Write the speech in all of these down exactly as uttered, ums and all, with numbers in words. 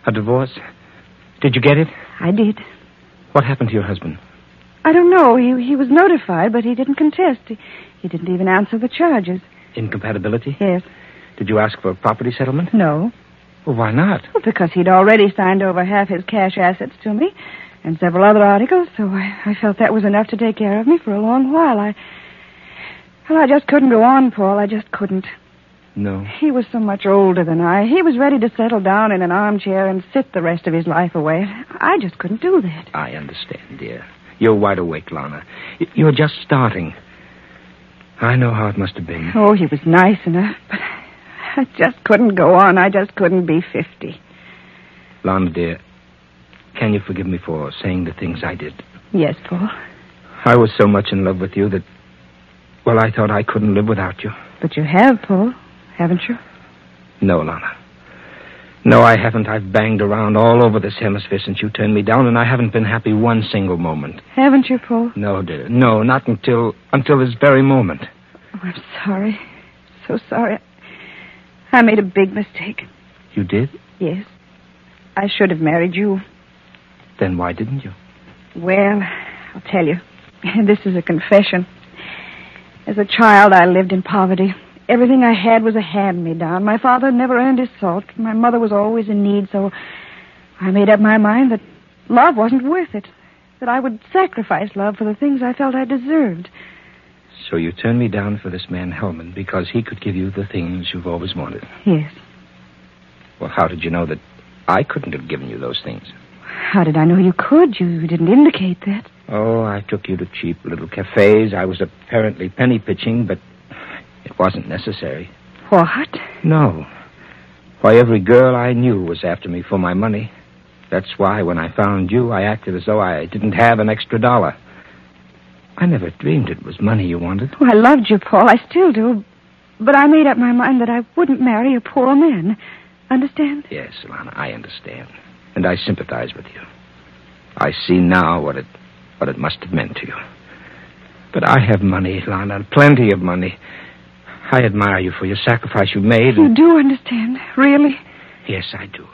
A divorce? Did you get it? I did. What happened to your husband? I don't know. He, he was notified, but he didn't contest. He, he didn't even answer the charges. Incompatibility? Yes. Did you ask for a property settlement? No. Well, why not? Well, because he'd already signed over half his cash assets to me and several other articles, so I, I felt that was enough to take care of me for a long while. I, well, I just couldn't go on, Paul. I just couldn't. No. He was so much older than I. He was ready to settle down in an armchair and sit the rest of his life away. I just couldn't do that. I understand, dear. You're wide awake, Lana. You're just starting. I know how it must have been. Oh, he was nice enough, but I just couldn't go on. I just couldn't be fifty. Lana, dear, can you forgive me for saying the things I did? Yes, Paul. I was so much in love with you that, well, I thought I couldn't live without you. But you have, Paul, haven't you? No, Lana. No, I haven't. I've banged around all over this hemisphere since you turned me down, and I haven't been happy one single moment. Haven't you, Paul? No, dear. No, not until until this very moment. Oh, I'm sorry. So sorry. I made a big mistake. You did? Yes. I should have married you. Then why didn't you? Well, I'll tell you. This is a confession. As a child, I lived in poverty. Everything I had was a hand-me-down. My father never earned his salt. My mother was always in need, so I made up my mind that love wasn't worth it, that I would sacrifice love for the things I felt I deserved. So you turned me down for this man, Hellman, because he could give you the things you've always wanted. Yes. Well, how did you know that I couldn't have given you those things? How did I know you could? You didn't indicate that. Oh, I took you to cheap little cafes. I was apparently penny-pitching, but it wasn't necessary. What? No. Why, every girl I knew was after me for my money. That's why, when I found you, I acted as though I didn't have an extra dollar. I never dreamed it was money you wanted. Oh, I loved you, Paul. I still do. But I made up my mind that I wouldn't marry a poor man. Understand? Yes, Lana, I understand. And I sympathize with you. I see now what it what it must have meant to you. But I have money, Lana, plenty of money. I admire you for your sacrifice you made. You do understand, really? Yes, I do.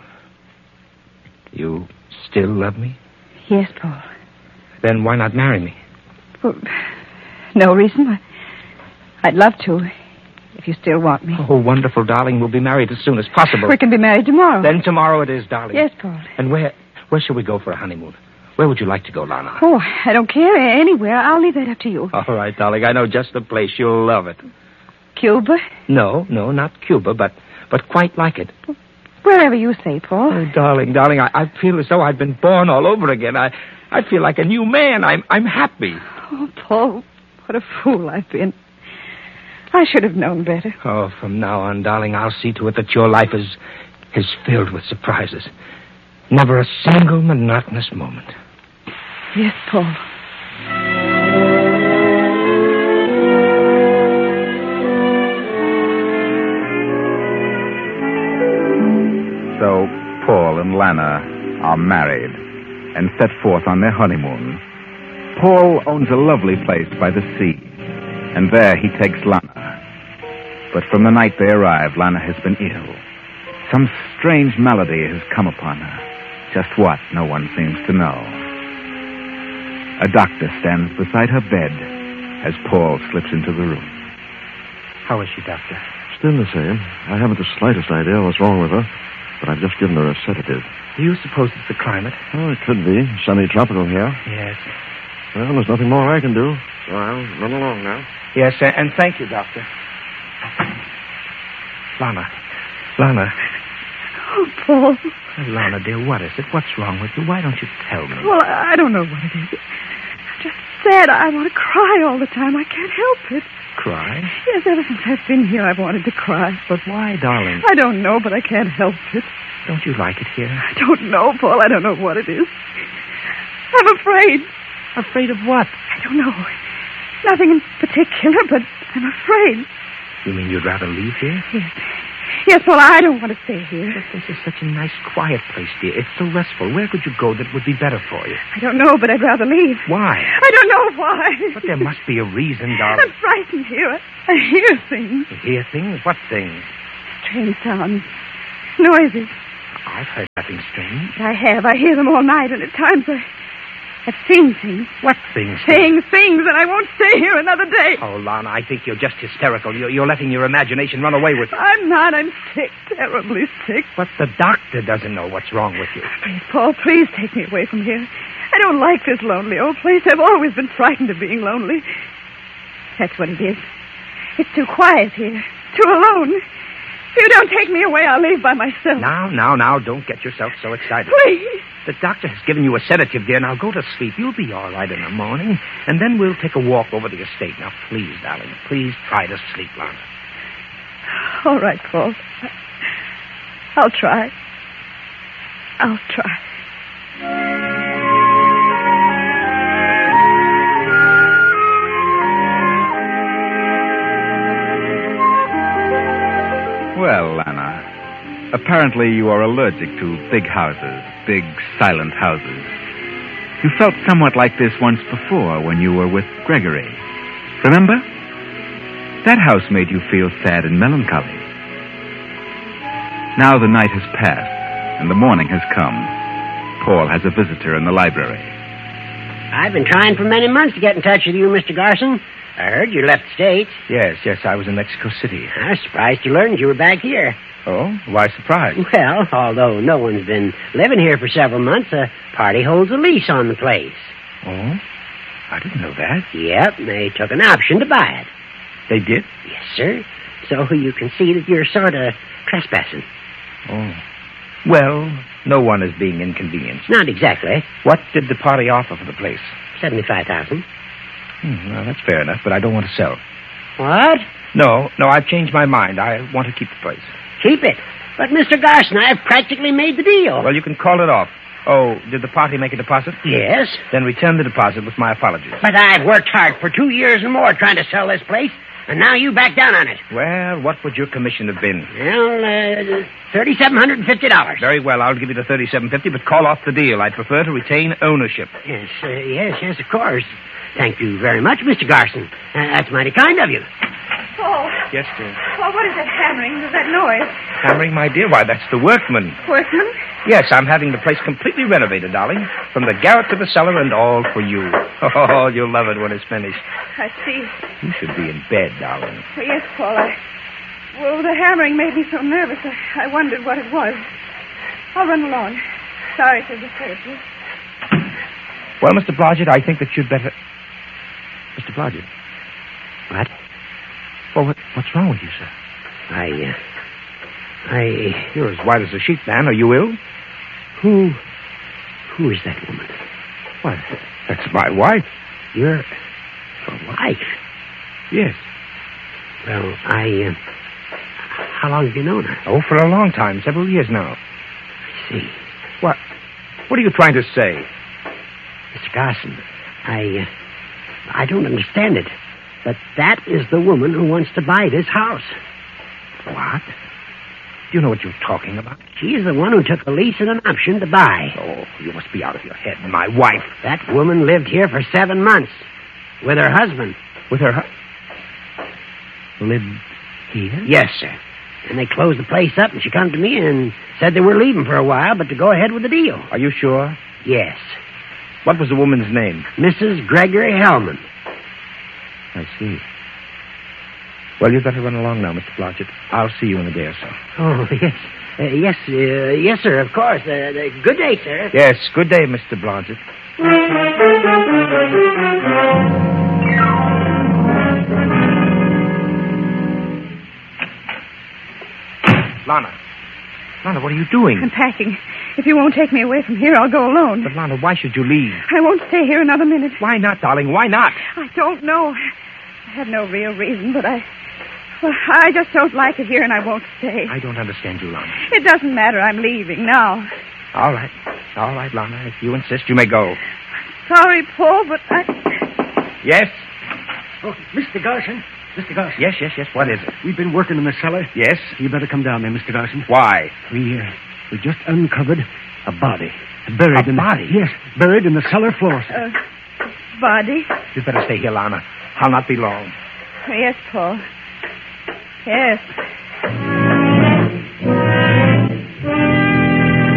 You still love me? Yes, Paul. Then why not marry me? Well, no reason. I, I'd love to, if you still want me. Oh, wonderful, darling. We'll be married as soon as possible. We can be married tomorrow. Then tomorrow it is, darling. Yes, Paul. And where where shall we go for a honeymoon? Where would you like to go, Lana? Oh, I don't care. Anywhere. I'll leave that up to you. All right, darling. I know just the place. You'll love it. Cuba? No, no, not Cuba, but but quite like it. Wherever you say, Paul. Oh, darling, darling, I, I feel as though I'd been born all over again. I I feel like a new man. I'm I'm happy. Oh, Paul, what a fool I've been. I should have known better. Oh, from now on, darling, I'll see to it that your life is is filled with surprises. Never a single monotonous moment. Yes, Paul. So Paul and Lana are married and set forth on their honeymoon. Paul owns a lovely place by the sea, and there he takes Lana. But from the night they arrive, Lana has been ill. Some strange malady has come upon her. Just what, no one seems to know. A doctor stands beside her bed as Paul slips into the room. How is she, Doctor? Still the same. I haven't the slightest idea what's wrong with her, but I've just given her a sedative. Do you suppose it's the climate? Oh, it could be. Semi-tropical here. Yes. Well, there's nothing more I can do, so I'll run along now. Yes, and thank you, Doctor. Lana. Lana. Oh, Paul. Lana, dear, what is it? What's wrong with you? Why don't you tell me? Well, I don't know what it is. I'm just sad. I want to cry all the time. I can't help it. Cry? Yes, ever since I've been here, I've wanted to cry. But why, darling? I don't know, but I can't help it. Don't you like it here? I don't know, Paul. I don't know what it is. I'm afraid. Afraid of what? I don't know. Nothing in particular, but I'm afraid. You mean you'd rather leave here? Yes. Yes, well, I don't want to stay here. But this is such a nice, quiet place, dear. It's so restful. Where could you go that would be better for you? I don't know, but I'd rather leave. Why? I don't know why. But there must be a reason, darling. I'm frightened here. I, I hear things. You hear things? What things? Train sounds. Noises. I've heard nothing strange. I have. I hear them all night, and at times I, I've seen things. What things? Saying things, and I won't stay here another day. Oh, Lana, I think you're just hysterical. You're, you're letting your imagination run away with you. I'm not. I'm sick. Terribly sick. But the doctor doesn't know what's wrong with you. Please, Paul, please take me away from here. I don't like this lonely old place. I've always been frightened of being lonely. That's what it is. It's too quiet here. Too alone. If you don't take me away, I'll leave by myself. Now, now, now, don't get yourself so excited. Please. The doctor has given you a sedative, dear. Now go to sleep. You'll be all right in the morning. And then we'll take a walk over the estate. Now, please, darling, please try to sleep, Lana. All right, Paul. I'll try. I'll try. Well, Lana, apparently you are allergic to big houses, big, silent houses. You felt somewhat like this once before when you were with Gregory. Remember? That house made you feel sad and melancholy. Now the night has passed, and the morning has come. Paul has a visitor in the library. I've been trying for many months to get in touch with you, Mister Garson. I heard you left the States. Yes, yes, I was in Mexico City. I was surprised to learn you were back here. Oh? Why surprised? Well, although no one's been living here for several months, a party holds a lease on the place. Oh? I didn't know that. Yep, they took an option to buy it. They did? Yes, sir. So you can see that you're sort of trespassing. Oh. Well, no one is being inconvenienced. Not exactly. What did the party offer for the place? seventy-five thousand dollars. Hmm, well, that's fair enough, but I don't want to sell. What? No, no, I've changed my mind. I want to keep the place. Keep it. But, Mister Garson, I've practically made the deal. Well, you can call it off. Oh, did the party make a deposit? Yes. Then return the deposit with my apologies. But I've worked hard for two years and more trying to sell this place, and now you back down on it. Well, what would your commission have been? Well, uh, three thousand seven hundred fifty dollars. Very well, I'll give you the thirty-seven fifty, but call off the deal. I'd prefer to retain ownership. Yes, uh, yes, yes, of course. Thank you very much, Mister Garson. Uh, that's mighty kind of you. Paul. Yes, dear. Paul, what is that hammering? Is that noise? Hammering, my dear? Why, that's the workman. Workman? Yes, I'm having the place completely renovated, darling. From the garret to the cellar and all for you. Oh, you'll love it when it's finished. I see. You should be in bed, darling. Oh, yes, Paul. I... Well, the hammering made me so nervous. I, I wondered what it was. I'll run along. Sorry to disturb you. Well, Mister Blodgett, I think that you'd better... Mister Blodgett. What? Well, what, what's wrong with you, sir? I, uh... I... You're as white as a sheet, man. Are you ill? Who... Who is that woman? Why, that's my wife. Your... Your wife? Yes. Well, I, uh... How long have you known her? Oh, for a long time. Several years now. I see. What? What are you trying to say? Mister Garson, I... Uh, I don't understand it. But that is the woman who wants to buy this house. What? Do you know what you're talking about? She is the one who took a lease and an option to buy. Oh, you must be out of your head. My wife. That woman lived here for seven months. With her husband. With her hu- Lived here? Yes, sir. And they closed the place up, and she come to me and said they were leaving for a while, but to go ahead with the deal. Are you sure? Yes. What was the woman's name? Missus Gregory Hellman. I see. Well, you'd better run along now, Mister Blodgett. I'll see you in a day or so. Oh, yes. Uh, yes, uh, yes, sir, of course. Uh, uh, good day, sir. Yes, good day, Mister Blodgett. Lana. Lana, what are you doing? I'm packing. If you won't take me away from here, I'll go alone. But, Lana, why should you leave? I won't stay here another minute. Why not, darling? Why not? I don't know. I have no real reason, but I... Well, I just don't like it here, and I won't stay. I don't understand you, Lana. It doesn't matter. I'm leaving now. All right. All right, Lana. If you insist, you may go. Sorry, Paul, but I... Yes? Oh, Mister Garson. Mister Garson. Yes, yes, yes. What is it? We've been working in the cellar. Yes? You better come down there, Mister Garson. Why? We, uh, we just uncovered a body. Buried A in body? The, yes, buried in the cellar floor. Uh, body? You'd better stay here, Lana. I'll not be long. Yes, Paul. Yes.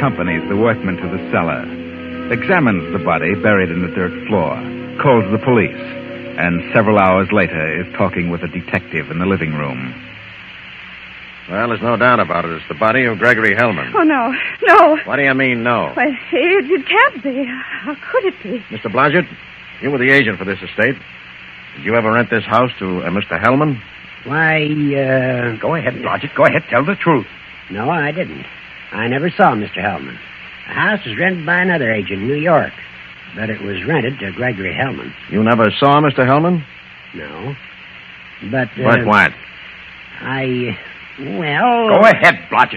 accompanies the workmen to the cellar, examines the body buried in the dirt floor, calls the police, and several hours later is talking with a detective in the living room. Well, there's no doubt about it. It's the body of Gregory Hellman. Oh, no, no. What do you mean, no? Well, it, it can't be. How could it be? Mister Blodgett, you were the agent for this estate. Did you ever rent this house to uh, Mister Hellman? Why, uh... Go ahead, Blodgett. Go ahead. Tell the truth. No, I didn't. I never saw Mister Hellman. The house was rented by another agent in New York, but it was rented to Gregory Hellman. You never saw Mister Hellman? No. But, uh... But what? I... Well... Go ahead, Blodgett.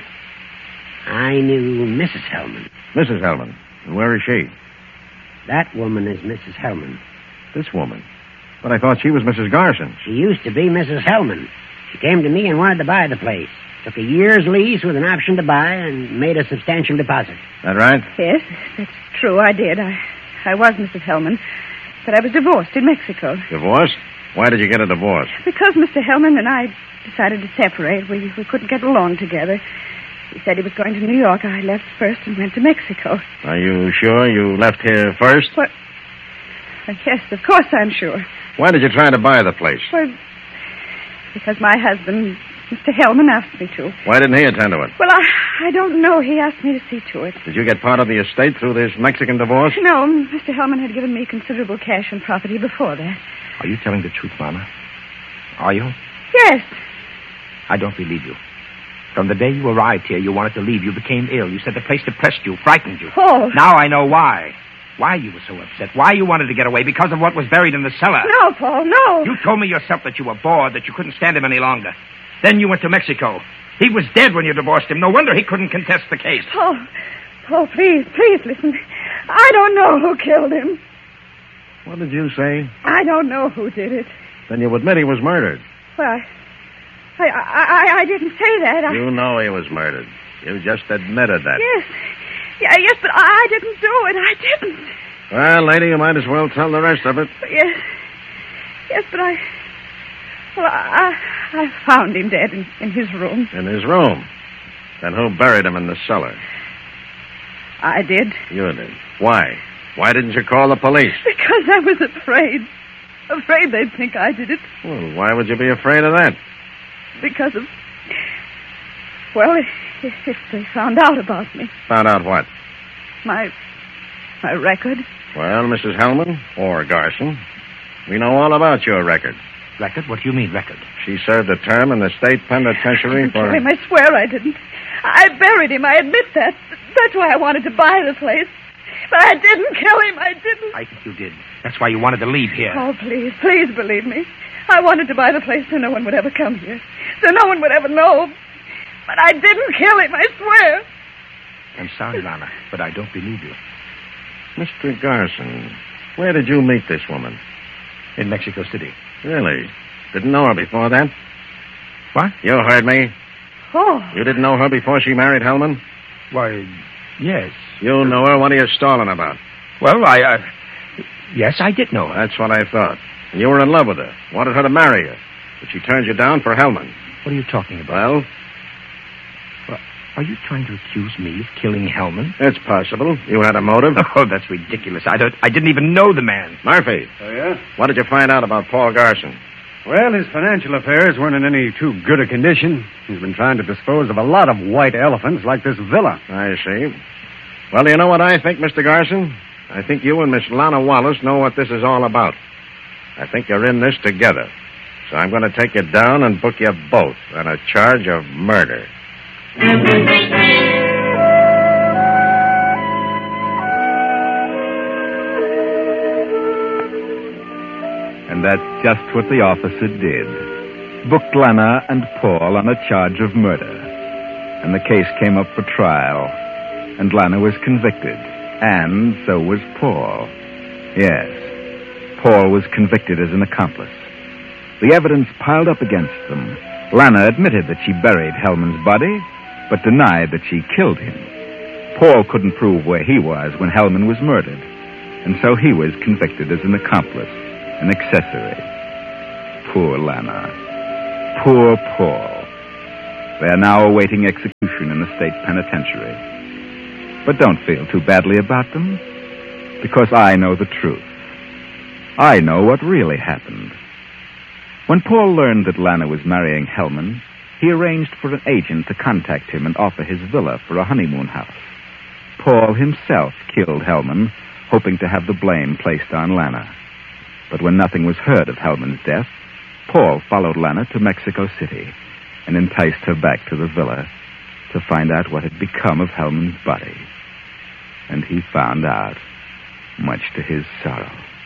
I knew Missus Hellman. Missus Hellman. And where is she? That woman is Missus Hellman. This woman? But I thought she was Missus Garson. She used to be Missus Hellman. She came to me and wanted to buy the place. Took a year's lease with an option to buy and made a substantial deposit. That right? Yes, that's true. I did. I, I was Missus Hellman, but I was divorced in Mexico. Divorced? Why did you get a divorce? Because Mister Hellman and I decided to separate. We, we couldn't get along together. He said he was going to New York. I left first and went to Mexico. Are you sure you left here first? What? Uh, yes, of course I'm sure. Why did you try to buy the place? Well, because my husband, Mister Hellman, asked me to. Why didn't he attend to it? Well, I, I don't know. He asked me to see to it. Did you get part of the estate through this Mexican divorce? No, Mister Hellman had given me considerable cash and property before that. Are you telling the truth, Mama? Are you? Yes. I don't believe you. From the day you arrived here, you wanted to leave. You became ill. You said the place depressed you, frightened you. Oh. Now I know why. Why you were so upset. Why you wanted to get away. Because of what was buried in the cellar. No, Paul, no. You told me yourself that you were bored, that you couldn't stand him any longer. Then you went to Mexico. He was dead when you divorced him. No wonder he couldn't contest the case. Paul, Paul, please, please listen. I don't know who killed him. What did you say? I don't know who did it. Then you admit he was murdered. Well, I... I, I, I didn't say that. I... You know he was murdered. You just admitted that. Yes. Yeah, yes, but I didn't do it. I didn't. Well, lady, you might as well tell the rest of it. Yes. Yes, but I... Well, I, I found him dead in, in his room. In his room? Then who buried him in the cellar? I did. You did. Why? Why didn't you call the police? Because I was afraid. Afraid they'd think I did it. Well, why would you be afraid of that? Because of... Well, if, if they found out about me. Found out what? My... my record. Well, Missus Hellman, or Garson, we know all about your record. Record? What do you mean, record? She served a term in the state penitentiary for... Kill him. I swear I didn't. I buried him. I admit that. That's why I wanted to buy the place. But I didn't kill him. I didn't. I think you did. That's why you wanted to leave here. Oh, please, please believe me. I wanted to buy the place so no one would ever come here. So no one would ever know. But I didn't kill him, I swear. I'm sorry, Lana, but I don't believe you. Mister Garson, where did you meet this woman? In Mexico City. Really? Didn't know her before that? What? You heard me. Oh. You didn't know her before she married Hellman? Why, yes. You know her? What are you stalling about? Well, I, uh... Yes, I did know her. That's what I thought. And you were in love with her. Wanted her to marry you. But she turned you down for Hellman. What are you talking about? Well? Well, are you trying to accuse me of killing Hellman? It's possible. You had a motive. Oh, that's ridiculous. I don't. I didn't even know the man. Murphy. Oh, yeah? What did you find out about Paul Garson? Well, his financial affairs weren't in any too good a condition. He's been trying to dispose of a lot of white elephants like this villa. I see. Well, do you know what I think, Mister Garson? I think you and Miss Lana Wallace know what this is all about. I think you're in this together. So I'm going to take you down and book you both on a charge of murder. And that's just what the officer did. Booked Lana and Paul on a charge of murder. And the case came up for trial. And Lana was convicted. And so was Paul. Yes, Paul was convicted as an accomplice. The evidence piled up against them. Lana admitted that she buried Hellman's body, but denied that she killed him. Paul couldn't prove where he was when Hellman was murdered, and so he was convicted as an accomplice, an accessory. Poor Lana. Poor Paul. They are now awaiting execution in the state penitentiary. But don't feel too badly about them, because I know the truth. I know what really happened. When Paul learned that Lana was marrying Hellman, he arranged for an agent to contact him and offer his villa for a honeymoon house. Paul himself killed Hellman, hoping to have the blame placed on Lana. But when nothing was heard of Hellman's death, Paul followed Lana to Mexico City and enticed her back to the villa to find out what had become of Hellman's body. And he found out, much to his sorrow.